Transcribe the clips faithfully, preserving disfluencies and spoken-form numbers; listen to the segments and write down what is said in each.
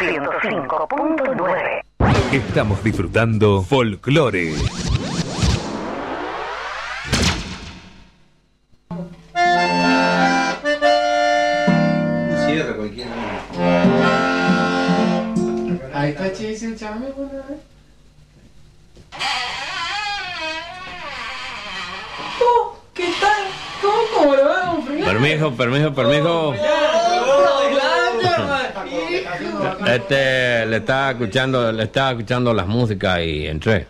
ciento cinco punto nueve. Estamos disfrutando Folclore. Cierra cualquier. Ahí está Chis el chame, bueno. Oh, ¿qué tal? ¿Cómo, cómo lo vamos, Fernando? Permiso, permiso, permiso. Este, le estaba escuchando, le estaba escuchando las músicas y entré.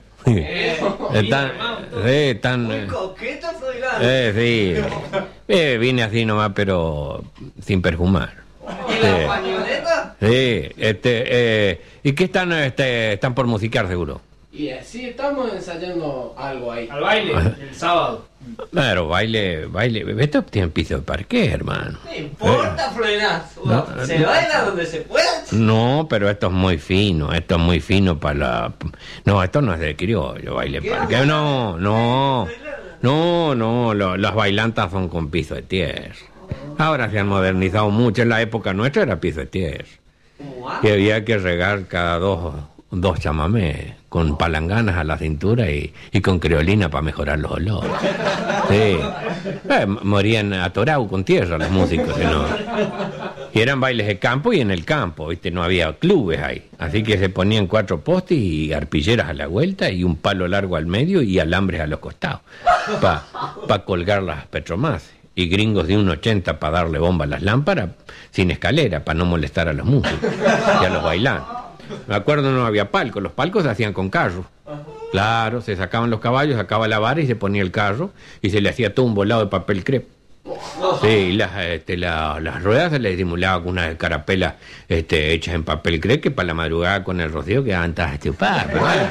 Están, sí, están. Muy coqueto soy la. Eh, sí. Eh, vine así nomás, pero sin perfumar. ¿Y la pañoleta? Sí, este, eh, ¿y qué están, este, están por musicar seguro? Y así estamos ensayando algo ahí. Al baile, el sábado. Claro, baile, baile. Esto tiene piso de parqué, hermano. No importa, Florenazo. No, Se no. baila donde se pueda. No, pero esto es muy fino, esto es muy fino para la... No, esto no es de criollo, baile parque. No, no, no, no, lo- las bailantas son con piso de tierra. Ahora se han modernizado mucho, en la época nuestra era piso de tierra. Y había que regar cada dos, dos chamamés, con palanganas a la cintura y, y con creolina para mejorar los olores. Sí. Eh, morían atorados con tierra los músicos, si no. Y eran bailes de campo y en el campo, ¿viste? No había clubes ahí. Así que se ponían cuatro postes y arpilleras a la vuelta y un palo largo al medio y alambres a los costados para pa colgar las petromases. Y gringos de un ochenta para darle bomba a las lámparas sin escalera, para no molestar a los músicos y a los bailantes. Me acuerdo, no había palcos, los palcos se hacían con carros. Claro, se sacaban los caballos, sacaba la vara y se ponía el carro y se le hacía todo un volado de papel crepe. Sí, y las, este, la- las ruedas se les simulaba con unas carapelas este, hechas en papel crepe que para la madrugada con el rocío quedaban todas estupadas. Pero, bueno.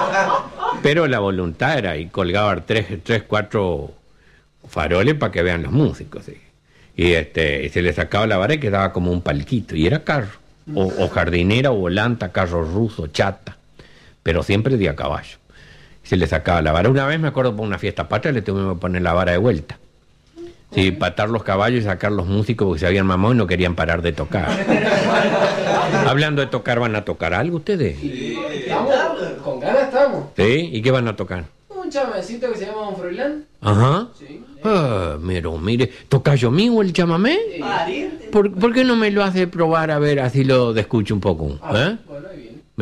Pero la voluntad era y colgaban tres, tres, cuatro faroles para que vean los músicos. ¿Sí? Y este, y se le sacaba la vara y quedaba como un palquito y era carro. O, o jardinera, o volanta, carro ruso, chata, pero siempre de a caballo. Se le sacaba la vara. Una vez me acuerdo por una fiesta patria le tuvimos que poner la vara de vuelta. Sí, patar los caballos y sacar los músicos porque se habían mamado y no querían parar de tocar. Hablando de tocar, ¿van a tocar algo ustedes? Estamos, con ganas estamos. ¿Sí? ¿Y qué van a tocar? Un chamecito que se llama Don Froilán. Ajá. Sí. Ah, miro, mire, ¿toca yo mismo el chamamé? ¿Por, por qué no me lo hace probar a ver, así lo escucho un poco? Ah, ¿Eh? bueno,